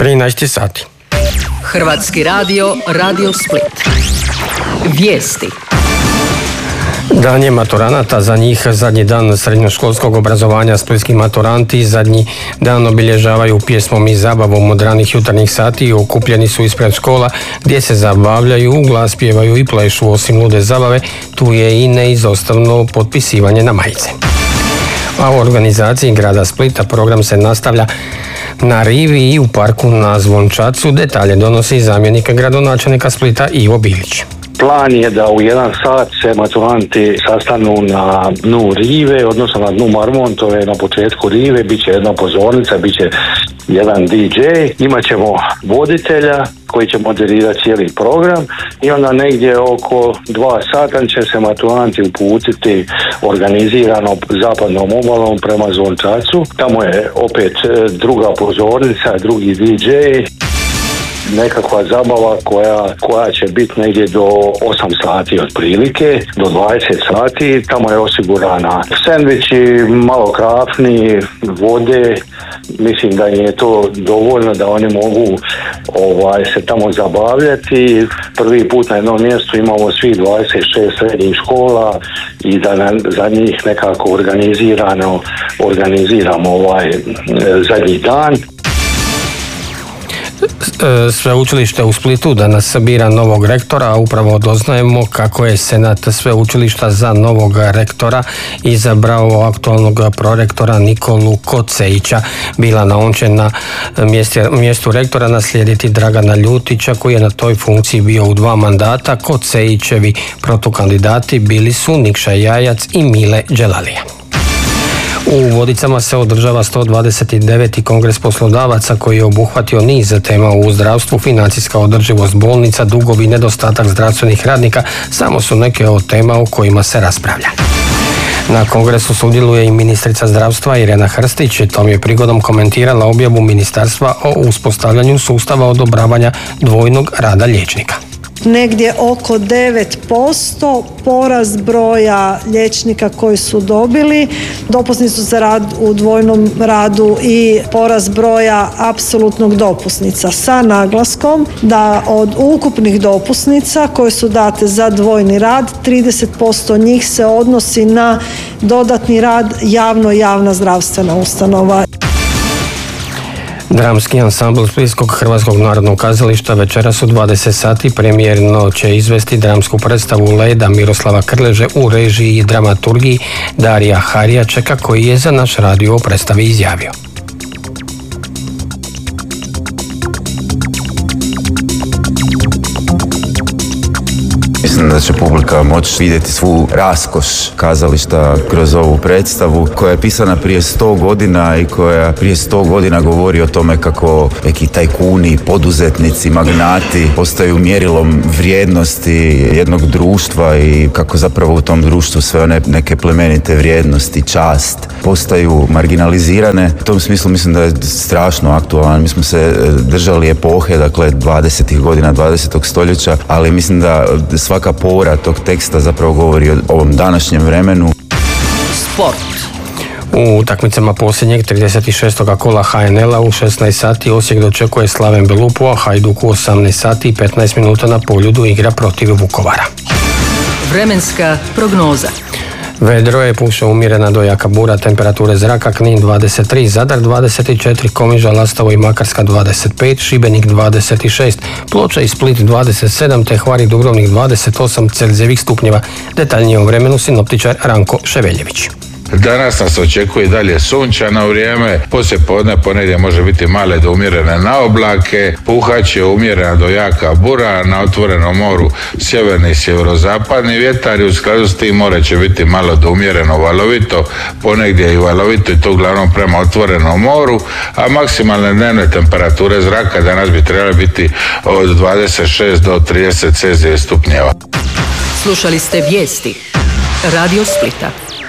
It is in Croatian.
13 sati. Hrvatski radio, Radio Split. Vijesti. Dan je maturanata, za njih zadnji dan srednjoškolskog obrazovanja. Splitski maturanti zadnji dan obilježavaju pjesmom i zabavom od ranih jutarnjih sati i okupljeni su ispred škola gdje se zabavljaju, glas pjevaju i plešu. Osim lude zabave, tu je i neizostavno potpisivanje na majice. A u organizaciji grada Splita program se nastavlja na rivi i u parku na Zvončacu. Detalje donosi zamjenik gradonačelnika Splita Ivo Bilić. Plan je da u 1 sat se maturanti sastanu na dnu rive, odnosno na dnu Marmon, to je na početku rive, bit će jedna pozornica, bit će jedan DJ, imat ćemo voditelja koji će moderirati cijeli program i onda negdje oko 2 sata će se maturanti uputiti organizirano zapadnom obalom prema Zvončacu. Tamo je opet druga pozornica, drugi DJ. Nekakva zabava koja će biti negdje do 8 sati otprilike, do 20 sati. Tamo je osigurana sendviči, malo krafni, vode. Mislim da im je to dovoljno da oni mogu se tamo zabavljati. Prvi put na jednom mjestu imamo svih 26 srednjih škola i da za njih nekako organiziramo zadnji dan. Sveučilište u Splitu danas bira novog rektora, a upravo doznajemo kako je Senat sveučilišta za novog rektora izabrao aktualnog prorektora Nikolu Kocejića. Bilana on će na mjestu rektora naslijediti Dragana Ljutića koji je na toj funkciji bio u 2 mandata. Kocejićevi protukandidati bili su Nikša Jajac i Mile Đelalija. U Vodicama se održava 129. kongres poslodavaca koji je obuhvatio niz tema u zdravstvu, financijska održivost bolnica, dugovi, nedostatak zdravstvenih radnika, samo su neke od tema o kojima se raspravlja. Na kongresu sudjeluje i ministrica zdravstva Irena Hrstić, tom je prigodom komentirala objavu ministarstva o uspostavljanju sustava odobravanja dvojnog rada liječnika. Negdje oko 9% porast broja liječnika koji su dobili dopusnicu za rad u dvojnom radu i porast broja apsolutnog dopusnica sa naglaskom da od ukupnih dopusnica koje su date za dvojni rad 30% njih se odnosi na dodatni rad javna zdravstvena ustanova. Dramski ansambl Splitskog Hrvatskog narodnog kazališta večeras u 20 sati premijerno će izvesti dramsku predstavu Leda Miroslava Krleže u režiji i dramaturgiji Darija Harijačeka koji je za naš radio o predstavi izjavio. Mislim da će publika moći vidjeti svu raskoš kazališta kroz ovu predstavu koja je pisana prije 100 godina i koja prije 100 godina govori o tome kako neki tajkuni, poduzetnici, magnati postaju mjerilom vrijednosti jednog društva i kako zapravo u tom društvu sve one neke plemenite vrijednosti, čast postaju marginalizirane. U tom smislu mislim da je strašno aktualan. Mi smo se držali epohe, dakle 20. godina 20. stoljeća, ali mislim da svaka pora tog teksta zapravo govori o ovom današnjem vremenu. Sport. U utakmicama posljednjeg 36. kola HNL-a u 16 sati Osijek dočekuje Slaven Belupu, a Hajduk u 18 sati i 15 minuta na Poljudu igra protiv Vukovara. Vremenska prognoza. Vedro je, puše umjerena do jaka bura, temperature zraka Knin 23, Zadar 24, Komiža, Lastovo i Makarska 25, Šibenik 26, Ploča i Split 27, te Hvar i Dubrovnik 28 Celzijevih stupnjeva. Detaljnije o vremenu sinoptičar Ranko Ševeljević. Danas nas očekuje dalje sunčano vrijeme, poslije podne ponedjeljak može biti male do umjerene na oblake, puhat će umjerena do jaka bura, na otvorenom moru sjeverni i sjeverozapadni vjetar i u skladu s tim more će biti malo do umjereno valovito, ponegdje i valovito i to uglavnom prema otvorenom moru, a maksimalne dnevne temperature zraka danas bi trebale biti od 26 do 30 Celzijevih stupnjeva. Slušali ste vijesti Radio Splita.